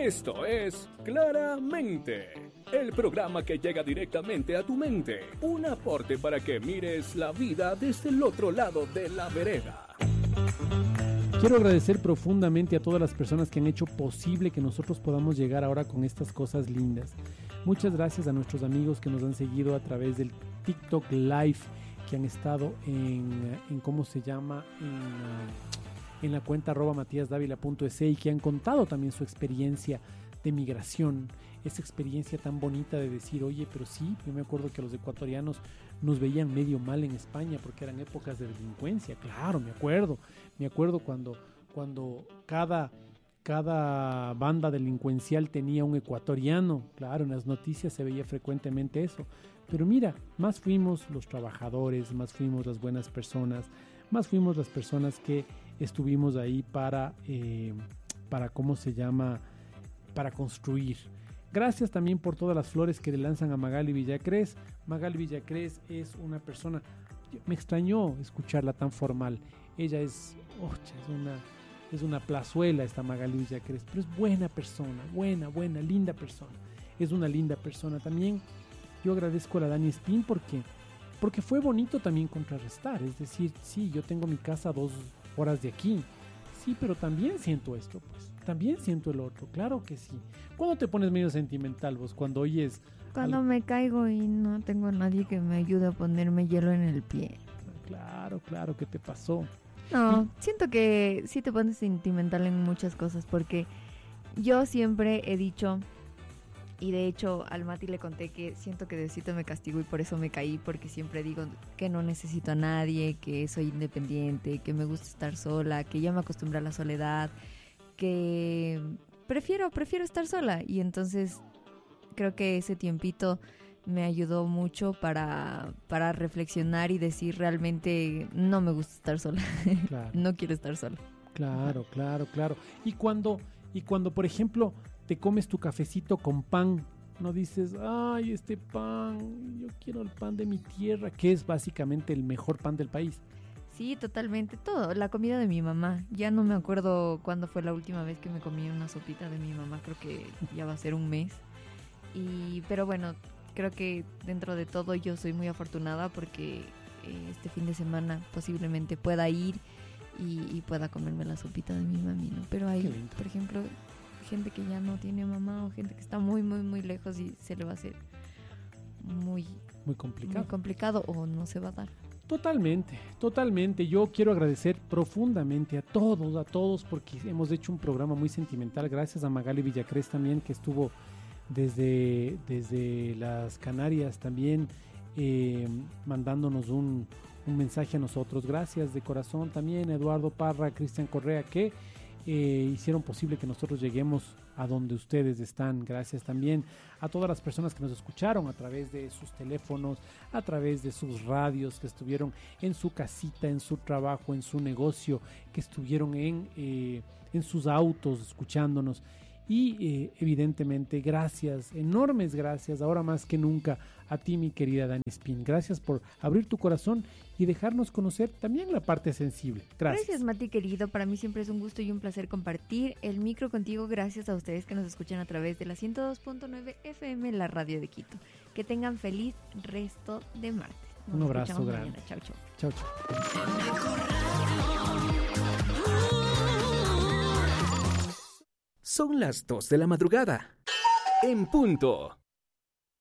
Esto es Claramente, el programa que llega directamente a tu mente. Un aporte para que mires la vida desde el otro lado de la vereda. Quiero agradecer profundamente a todas las personas que han hecho posible que nosotros podamos llegar ahora con estas cosas lindas. Muchas gracias a nuestros amigos que nos han seguido a través del TikTok Live, que han estado en ¿cómo se llama? En la cuenta @matiasdavila.es y que han contado también su experiencia de migración, esa experiencia tan bonita de decir, oye, pero sí, yo me acuerdo que los ecuatorianos nos veían medio mal en España porque eran épocas de delincuencia. Claro, me acuerdo cuando cada banda delincuencial tenía un ecuatoriano. Claro, en las noticias se veía frecuentemente eso. Pero mira, más fuimos los trabajadores, más fuimos las buenas personas, más fuimos las personas que estuvimos ahí para ¿cómo se llama? Para construir. Gracias también por todas las flores que le lanzan a Magali Villacrés. Magali Villacrés es una persona, me extrañó escucharla tan formal. Ella es una plazuela esta Magali Villacrés, pero es buena persona, buena, linda persona. Es una linda persona también. Yo agradezco a la Dani Espín porque fue bonito también contrarrestar. Es decir, sí, yo tengo mi casa a 2 horas de aquí. Sí, pero también siento esto, pues. También siento el otro, claro que sí. ¿Cuándo te pones medio sentimental vos? Cuando oyes... Cuando me caigo y no tengo a nadie que me ayude a ponerme hielo en el pie. Claro, ¿qué te pasó? No, siento que sí te pones sentimental en muchas cosas, porque yo siempre he dicho, y de hecho al Mati le conté que siento que Diosito me castigó y por eso me caí, porque siempre digo que no necesito a nadie, que soy independiente, que me gusta estar sola, que ya me acostumbré a la soledad, que prefiero estar sola. Y entonces creo que ese tiempito me ayudó mucho para reflexionar y decir, realmente no me gusta estar sola. Claro. No quiero estar sola. Claro. Y cuando, por ejemplo, te comes tu cafecito con pan, no dices, ay, este pan, yo quiero el pan de mi tierra, que es básicamente el mejor pan del país. Sí, totalmente, todo, la comida de mi mamá. Ya no me acuerdo cuándo fue la última vez que me comí una sopita de mi mamá, creo que ya va a ser un mes. Pero bueno, creo que dentro de todo yo soy muy afortunada porque este fin de semana posiblemente pueda ir y pueda comerme la sopita de mi mami, ¿no? Pero hay, por ejemplo, gente que ya no tiene mamá o gente que está muy, muy, muy lejos y se le va a hacer muy complicado o no se va a dar. Totalmente. Yo quiero agradecer profundamente a todos porque hemos hecho un programa muy sentimental. Gracias a Magali Villacrés también, que estuvo desde las Canarias también mandándonos un mensaje a nosotros. Gracias de corazón también a Eduardo Parra, Cristian Correa, que hicieron posible que nosotros lleguemos a donde ustedes están. Gracias también a todas las personas que nos escucharon a través de sus teléfonos, a través de sus radios, que estuvieron en su casita, en su trabajo, en su negocio, que estuvieron en sus autos escuchándonos. Y evidentemente gracias, enormes gracias, ahora más que nunca a ti, mi querida Dani Espín. Gracias por abrir tu corazón y dejarnos conocer también la parte sensible. Gracias, Mati querido, para mí siempre es un gusto y un placer compartir el micro contigo. Gracias a ustedes que nos escuchan a través de la 102.9 FM, la radio de Quito. Que tengan feliz resto de martes. Un abrazo grande. Chau. Son las 2 de la madrugada. En punto.